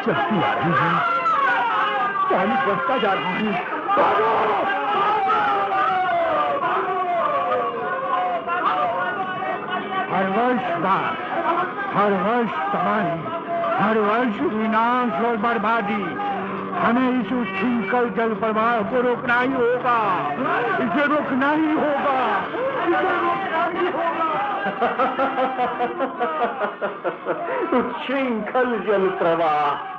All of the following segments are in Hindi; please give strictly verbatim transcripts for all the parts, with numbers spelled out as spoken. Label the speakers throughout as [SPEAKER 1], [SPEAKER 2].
[SPEAKER 1] चलती आ रही है, पानी बढ़ता जा रहा है। हर वर्ष बाढ़, हर वर्ष तबाही, हर वर्ष विनाश और बर्बादी। हमें इस उच्छृंखल जल प्रवाह को रोकना ही होगा, इसे रोकना ही होगा, इसे रोकना ही होगा।
[SPEAKER 2] उच्छृंखल जल प्रवाह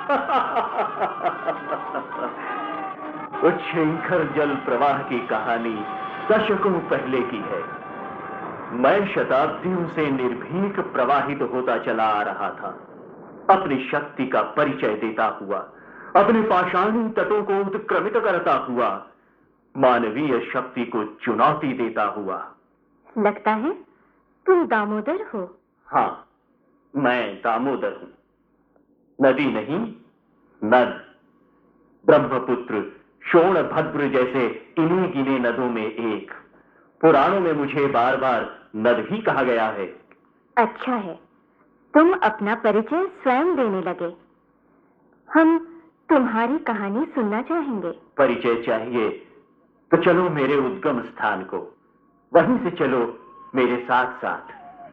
[SPEAKER 2] उच्छृंखल जल प्रवाह की कहानी दशकों पहले की है। मैं शताब्दियों से निर्भीक प्रवाहित होता चला आ रहा था, अपनी शक्ति का परिचय देता हुआ, अपने पाषाणी तटों को उत्क्रमित करता हुआ, मानवीय शक्ति को चुनौती देता हुआ।
[SPEAKER 3] लगता है तुम दामोदर हो।
[SPEAKER 2] हाँ, मैं दामोदर हूं। नदी नहीं, नद। ब्रह्मपुत्र, शोणभद्र जैसे इन्हीं गिने नदों में एक। पुराणों में मुझे बार बार नद भी कहा गया है।
[SPEAKER 3] अच्छा है, तुम अपना परिचय स्वयं देने लगे। हम तुम्हारी कहानी सुनना चाहेंगे।
[SPEAKER 2] परिचय चाहिए तो चलो मेरे उद्गम स्थान को, वहीं से चलो मेरे साथ साथ।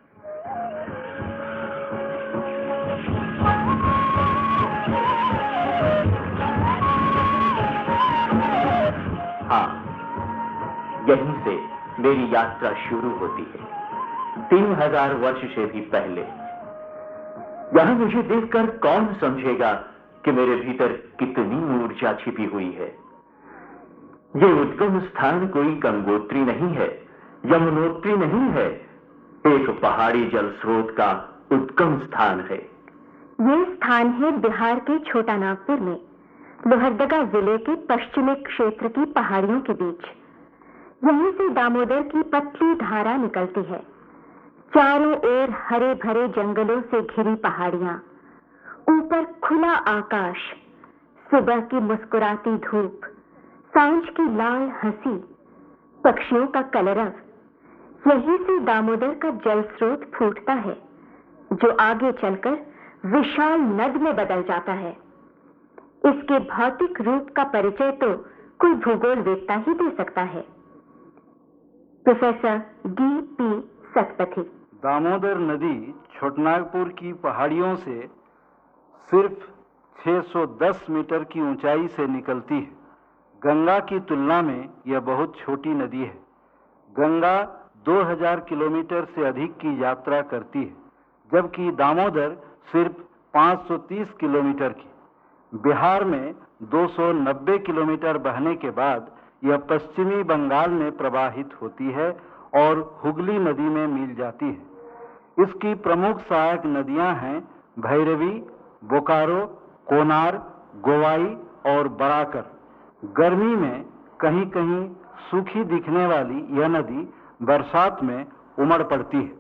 [SPEAKER 2] हाँ, यहीं से मेरी यात्रा शुरू होती है, तीन हजार वर्ष से भी पहले। यहां मुझे देखकर कौन समझेगा कि मेरे भीतर कितनी ऊर्जा छिपी हुई है। ये उद्गम स्थान कोई गंगोत्री नहीं है, यमुनोत्री नहीं है, एक पहाड़ी जल स्रोत का उद्गम स्थान है।
[SPEAKER 3] ये स्थान है बिहार के छोटा नागपुर में, लोहरदगा जिले के पश्चिमी क्षेत्र की पहाड़ियों के बीच। यहीं से दामोदर की पतली धारा निकलती है। चारों ओर हरे भरे जंगलों से घिरी पहाड़ियां, ऊपर खुला आकाश, सुबह की मुस्कुराती धूप, सांझ की लाल हंसी, पक्षियों का कलरव। यहीं से दामोदर का जल स्रोत फूटता है, जो आगे चलकर विशाल नद में बदल जाता है। इसके भौतिक रूप का परिचय तो कोई भूगोलवेत्ता ही दे सकता है। Professor D P Satpathy.
[SPEAKER 4] Damodar नदी छोटनागपुर की पहाड़ियों से सिर्फ छह सौ दस मीटर की ऊंचाई से निकलती है। गंगा की तुलना में यह बहुत छोटी नदी है। गंगा दो हज़ार किलोमीटर से अधिक की यात्रा करती है, जबकि दामोदर सिर्फ पाँच सौ तीस किलोमीटर की। बिहार में दो सौ नब्बे किलोमीटर बहने के बाद यह पश्चिमी बंगाल में प्रवाहित होती है और हुगली नदी में मिल जाती है। इसकी प्रमुख सहायक नदियां हैं भैरवी, बोकारो, कोनार, गोवाई और बराकर। गर्मी में कहीं कहीं सूखी दिखने वाली यह नदी बरसात में उमड़ पड़ती है।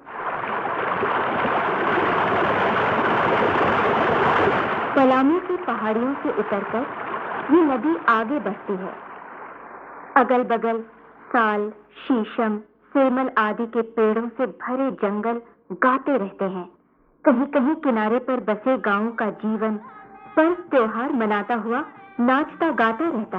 [SPEAKER 3] पलामू की पहाड़ियों से उतरकर ये नदी आगे बढ़ती है। अगल बगल साल, शीशम, सेमल आदि के पेड़ों से भरे जंगल गाते रहते हैं। कहीं कहीं किनारे पर बसे गांवों का जीवन पर्व त्योहार मनाता हुआ नाचता गाता रहता है।